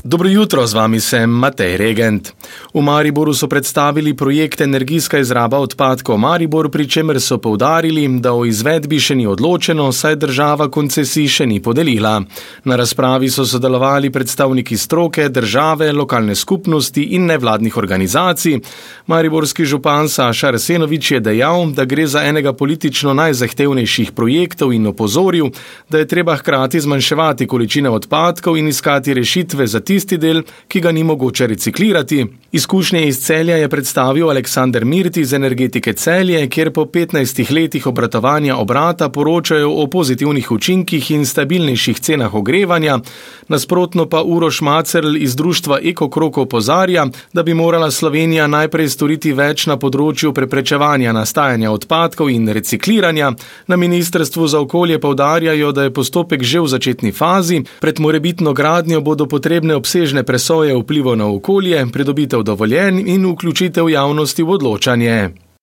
Dobro jutro, z vami sem Matej Regent. V Mariboru so predstavili projekt Energijska izraba odpadkov Maribor, pri čemer so poudarili, da o izvedbi še ni odločeno, saj država koncesij še ni podelila. Na razpravi so sodelovali predstavniki stroke, države, lokalne skupnosti in nevladnih organizacij. Mariborski župan Saša Arsenovič je dejal, da gre za enega politično najzahtevnejših projektov in opozoril, da je treba hkrati zmanjševati količine odpadkov in iskati rešitve za tisti del, ki ga ni mogoče reciklirati. Izkušnje iz Celja je predstavil Aleksander Mirti iz Energetike Celje, kjer po 15 letih obratovanja obrata poročajo o pozitivnih učinkih in stabilnejših cenah ogrevanja. Nasprotno pa Uroš Macerl iz društva Ekokrog opozarja, da bi morala Slovenija najprej storiti več na področju preprečevanja nastajanja odpadkov in recikliranja. Na Ministrstvu za okolje poudarjajo, da je postopek že v začetni fazi. Pred morebitno gradnjo bodo potrebne obsežne presoje vplivov na okolje, pridobitev dovoljenj in vključitev javnosti v odločanje.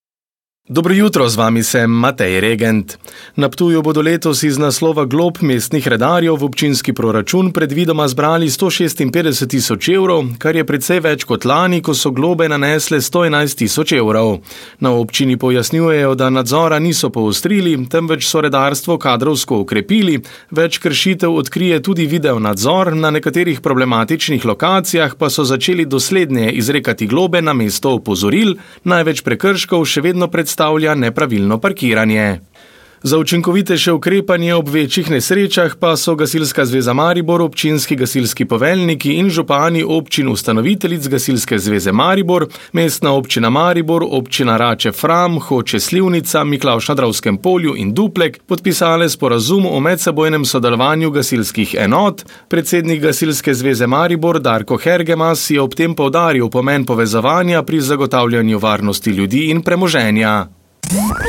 Dobro jutro, z vami sem Matej Regent. Na Ptuju bodo letos iz naslova glob mestnih redarjev v občinski proračun predvidoma zbrali 156 tisoč evrov, kar je precej več kot lani, ko so globe nanesle 111 tisoč evrov. Na občini pojasnjujejo, da nadzora niso poostrili, temveč so redarstvo kadrovsko ukrepili, več kršitev odkrije tudi video nadzor, na nekaterih problematičnih lokacijah pa so začeli dosledneje izrekati globe na mesto opozoril, največ prekrškov še vedno predstavlja nepravilno parkiranje. Za učinkovitejše ukrepanje ob večjih nesrečah pa so Gasilska zveza Maribor, občinski gasilski poveljniki in župani občin ustanoviteljic Gasilske zveze Maribor, Mestna občina Maribor, občina Rače Fram, Hoče Slivnica, Miklavž na Dravskem polju in Duplek podpisale sporazum o medsebojnem sodelovanju gasilskih enot. Predsednik Gasilske zveze Maribor Darko Hergemas je ob tem poudaril pomen povezovanja pri zagotavljanju varnosti ljudi in premoženja.